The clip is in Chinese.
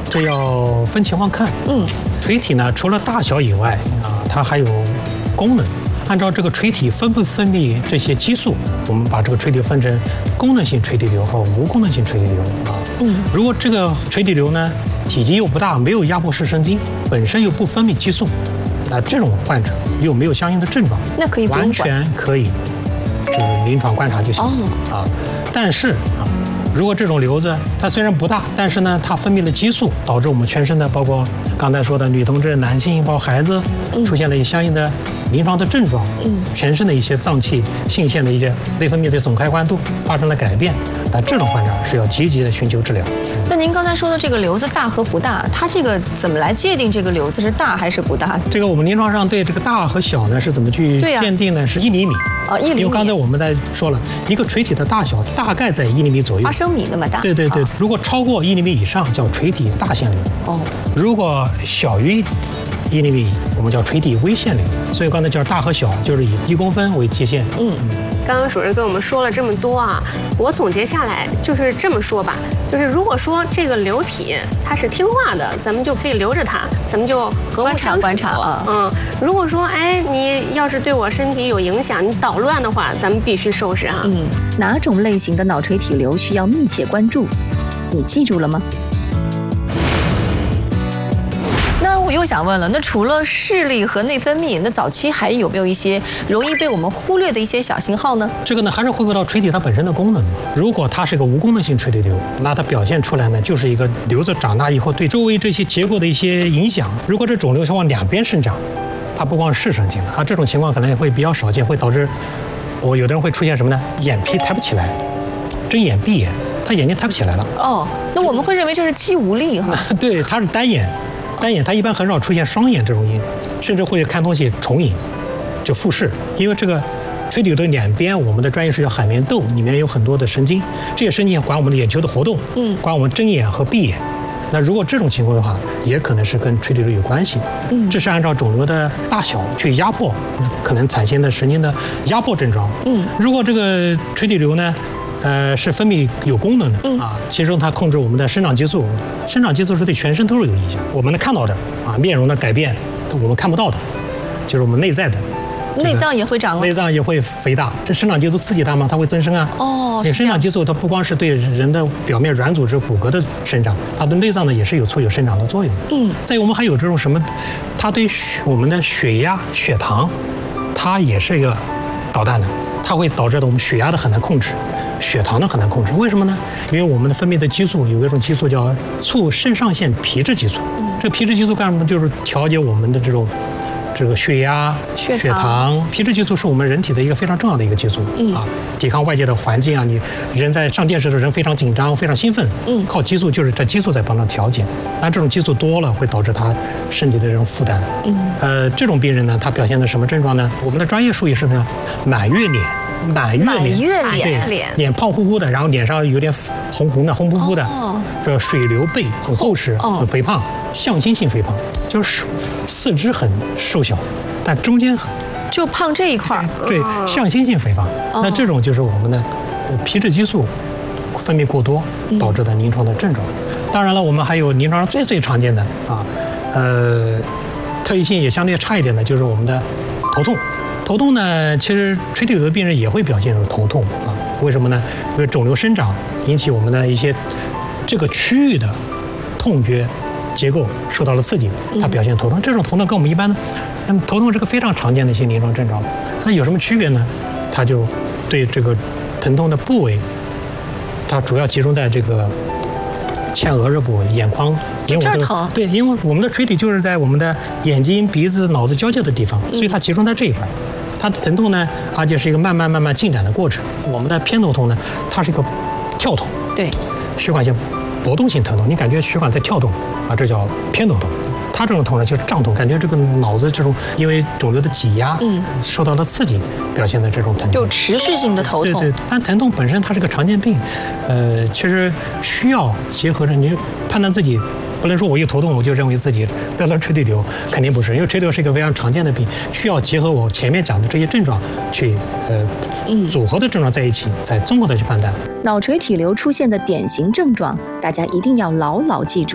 这要分情况看。垂体呢，除了大小以外它还有功能。按照这个垂体分不分泌这些激素，我们把这个垂体分成功能性垂体瘤和无功能性垂体瘤如果这个垂体瘤呢体积又不大，没有压迫式神经，本身又不分泌激素，那这种患者又没有相应的症状， 那可以完全可以就是临床观察就行但是如果这种瘤子它虽然不大，但是呢它分泌了激素，导致我们全身的包括刚才说的女同志、男性包括孩子出现了相应的临床的症状，全身的一些脏器、性腺的一些内分泌的总开关度发生了改变，那这种患者是要积极的寻求治疗。 那您刚才说的这个瘤子大和不大，它这个怎么来界定这个瘤子是大还是不大？ 这个我们临床上对这个大和小呢是怎么去鉴定呢？是1厘米 1厘米。 因为刚才我们在说了，一个垂体的大小大概在1厘米左右。 8升米那么大。 对。如果超过1厘米以上叫垂体大腺瘤。如果小于1厘米，我们叫垂体微腺瘤。所以刚才叫大和小，就是以1公分为界限。 刚刚主任跟我们说了这么多我总结下来就是这么说吧，就是如果说这个瘤体它是听话的，咱们就可以留着它，咱们就和睦相处。 观察如果说你要是对我身体有影响，你捣乱的话，咱们必须收拾哪种类型的脑垂体瘤需要密切关注？你记住了吗？ 那我又想问了，那除了视力和内分泌，那早期还有没有一些容易被我们忽略的一些小信号呢？ 这个呢，还是回归到垂体它本身的功能。如果它是个无功能性垂体瘤，那它表现出来呢，就是一个瘤子长大以后对周围这些结构的一些影响。如果这肿瘤是往两边生长，它不光是视神经这种情况可能会比较少见，会导致有的人会出现什么呢？眼皮抬不起来，睁眼闭眼，他眼睛抬不起来了。 那我们会认为这是肌无力对，它是单眼，它一般很少出现双眼这种甚至会看东西重影，就复视。因为这个垂体瘤的两边，我们的专业术语叫海绵窦，里面有很多的神经，这些神经管我们的眼球的活动，管我们睁眼和闭眼。那如果这种情况的话，也可能是跟垂体瘤有关系。这是按照肿瘤的大小去压迫可能产生的神经的压迫症状。如果这个垂体瘤呢，是分泌有功能的其中它控制我们的生长激素，生长激素是对全身都是有影响。我们能看到的面容的改变，我们看不到的，就是我们内在的。 内脏也会长吗？ 内脏也会肥大，这生长激素刺激它嘛，它会增生生长激素它不光是对人的表面软组织、骨骼的生长，它对内脏呢也是有促进生长的作用。再有我们还有这种什么，它对我们的血压、血糖，它也是一个导弹的，它会导致的我们血压的很难控制，血糖的很难控制。为什么呢？因为我们的分泌的激素有一种激素叫促肾上腺皮质激素。这个皮质激素干什么？就是调节我们的这个血压、血糖。皮质激素是我们人体的一个非常重要的一个激素抵抗外界的环境你人在上电视的时候人非常紧张、非常兴奋，靠激素，就是这激素在帮助调节。但这种激素多了会导致他身体的这种负担。这种病人呢，他表现的什么症状呢？我们的专业术语是什么？满月脸。对，脸胖乎乎的，然后脸上有点红红的、红扑扑的，这水流背很厚实、很肥胖，向心性肥胖，就是四肢很瘦小，但中间就胖这一块。 对，向心性肥胖。那这种就是我们的皮质激素分泌过多导致的临床的症状。当然了，我们还有临床上最常见的特异性也相对差一点的，就是我们的头痛。头痛呢，其实垂体瘤的病人也会表现出头痛为什么呢？因为肿瘤生长引起我们的一些这个区域的痛觉结构受到了刺激，它表现头痛。这种头痛跟我们一般的头痛是个非常常见的一些临床症状。它有什么区别呢？它就对这个疼痛的部位，它主要集中在这个前额热部、眼眶。因为这儿疼。 对，因为我们的垂体就是在我们的眼睛、鼻子、脑子交界的地方，所以它集中在这一块。它的疼痛呢，而且是一个慢慢进展的过程。我们的偏头痛呢，它是一个跳痛， 对， 血管性搏动性疼痛，你感觉血管在跳动这叫偏头痛。它这种痛呢就是胀痛，感觉这个脑子这种因为肿瘤的挤压，受到了刺激，表现的这种疼痛， 就持续性的头痛。 对，但疼痛本身它是个常见病，其实需要结合着你判断自己。不能说我一头痛我就认为自己得了垂体瘤，肯定不是，因为垂体瘤是一个非常常见的病，需要结合我前面讲的这些症状去组合的症状在一起，再综合的去判断。 脑垂体瘤出现的典型症状，大家一定要牢牢记住。